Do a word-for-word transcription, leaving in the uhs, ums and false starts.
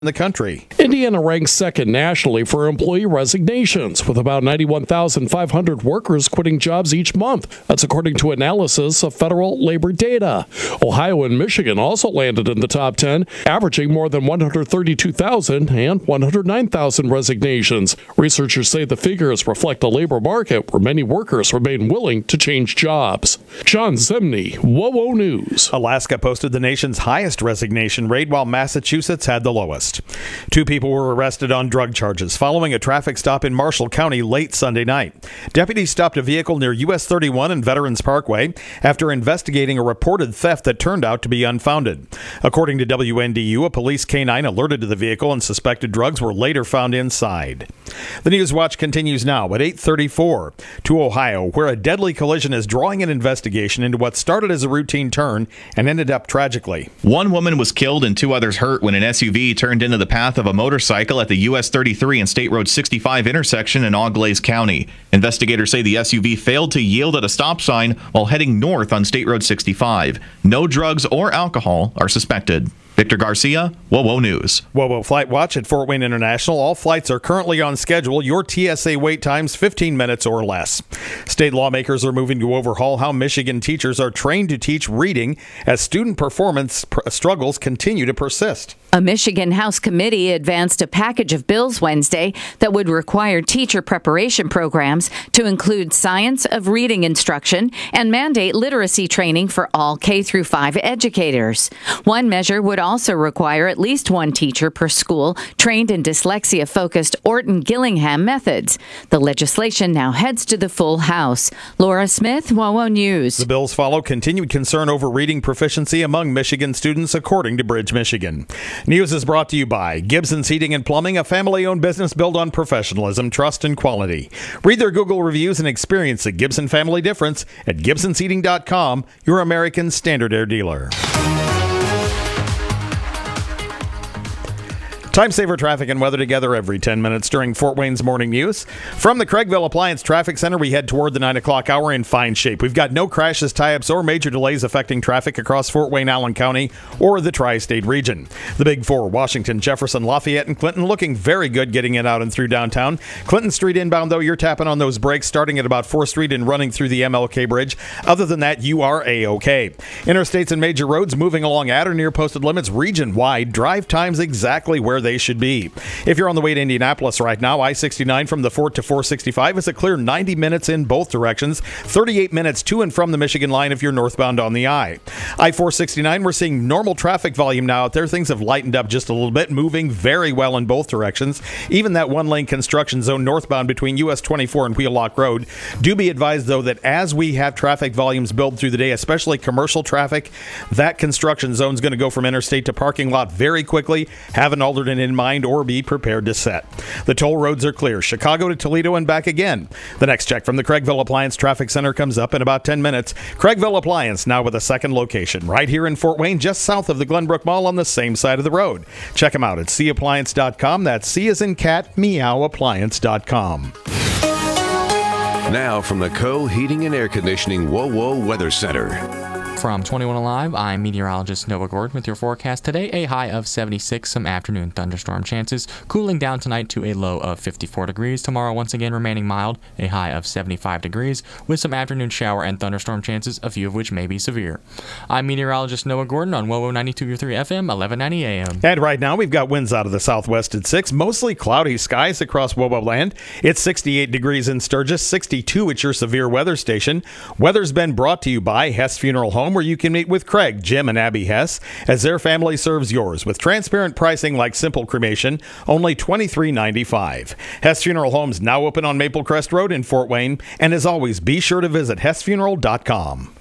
in the country. Indiana ranks second nationally for employee resignations, with about ninety-one thousand five hundred workers quitting jobs each month. That's according to analysis of federal labor data. Ohio and Michigan also landed in the top ten, averaging more than one hundred thirty-two thousand and one hundred nine thousand resignations. Researchers say the figures reflect a labor market where many workers remain willing to change jobs. John Zemny, WOWO News. Alaska posted the nation's highest resignation rate, while Massachusetts had the lowest. Two people were arrested on drug charges following a traffic stop in Marshall County late Sunday night. Deputies stopped a vehicle near U S thirty-one and Veterans Parkway after investigating a reported theft that turned out to be unfounded. According to W N D U, a police canine alerted to the vehicle and suspected drugs were later found inside. The News Watch continues now at eight thirty-four to Ohio, where a deadly collision is drawing an investigation into what started as a routine turn and ended up tragically. One woman was killed and two others hurt when an S U V turned into the path of a motorcycle at the U S thirty-three and State Road sixty-five intersection in Auglaize County. Investigators say the S U V failed to yield at a stop sign while heading north on State Road sixty-five. No drugs or alcohol are suspected. Victor Garcia, WOWO News. WOWO Flight Watch at Fort Wayne International. All flights are currently on schedule. Your T S A wait times fifteen minutes or less. State lawmakers are moving to overhaul how Michigan teachers are trained to teach reading as student performance pr- struggles continue to persist. A Michigan House committee advanced a package of bills Wednesday that would require teacher preparation programs to include science of reading instruction and mandate literacy training for all K through five educators. One measure would also require at least one teacher per school trained in dyslexia-focused Orton-Gillingham methods. The legislation now heads to the full House. Laura Smith, WOWO News. The bills follow continued concern over reading proficiency among Michigan students, according to Bridge, Michigan. News is brought to you by Gibson's Heating and Plumbing, a family-owned business built on professionalism, trust, and quality. Read their Google reviews and experience the Gibson family difference at Gibsons Heating dot com, your American Standard Air dealer. Time saver traffic and weather together every ten minutes during Fort Wayne's Morning News. From the Craigville Appliance Traffic Center, we head toward the nine o'clock hour in fine shape. We've got no crashes, tie-ups, or major delays affecting traffic across Fort Wayne, Allen County, or the tri-state region. The Big Four, Washington, Jefferson, Lafayette, and Clinton, looking very good getting it out and through downtown. Clinton Street inbound, though, you're tapping on those brakes starting at about fourth Street and running through the M L K Bridge. Other than that, you are A-OK. Interstates and major roads moving along at or near posted limits region-wide. Drive times exactly where they should be. If you're on the way to Indianapolis right now, I sixty-nine from the Fort to four sixty-five is a clear ninety minutes in both directions, thirty-eight minutes to and from the Michigan line if you're northbound on the I. I four sixty-nine, we're seeing normal traffic volume now out there. Things have lightened up just a little bit, moving very well in both directions. Even that one-lane construction zone northbound between U S twenty-four and Wheelock Road. Do be advised, though, that as we have traffic volumes build through the day, especially commercial traffic, that construction zone is going to go from interstate to parking lot very quickly. Have an alternate in mind or be prepared to set. The toll roads are clear. Chicago to Toledo and back again. The next check from the Craigville Appliance Traffic Center comes up in about ten minutes. Craigville Appliance now with a second location right here in Fort Wayne, just south of the Glenbrook Mall on the same side of the road. Check them out at c appliance dot com. That's C as in cat, meow appliance dot com. Now from the Co Heating and Air Conditioning WOWO Weather Center. From twenty-one Alive, I'm meteorologist Noah Gordon with your forecast today. A high of seventy-six, some afternoon thunderstorm chances. Cooling down tonight to a low of fifty-four degrees. Tomorrow, once again, remaining mild. A high of seventy-five degrees with some afternoon shower and thunderstorm chances, a few of which may be severe. I'm meteorologist Noah Gordon on WOWO ninety-two point three F M, eleven ninety A M. And right now, we've got winds out of the southwest at six. Mostly cloudy skies across WOWO land. It's sixty-eight degrees in Sturgis, sixty-two at your severe weather station. Weather's been brought to you by Hess Funeral Home, where you can meet with Craig, Jim, and Abby Hess as their family serves yours with transparent pricing like simple cremation, only twenty-three ninety-five. Hess Funeral Home's now open on Maple Crest Road in Fort Wayne, and as always, be sure to visit hess funeral dot com.